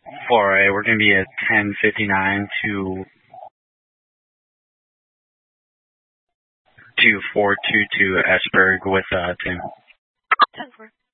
4A, we're going to be at 1059 to 2422 Esberg with Tim. 10-4.